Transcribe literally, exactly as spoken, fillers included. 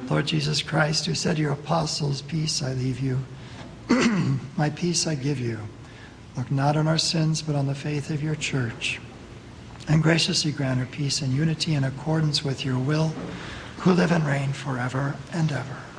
Lord Jesus Christ, who said to your apostles, peace I leave you, my peace I give you. Look not on our sins, but on the faith of your church, and graciously grant her peace and unity in accordance with your will, who live and reign forever and ever.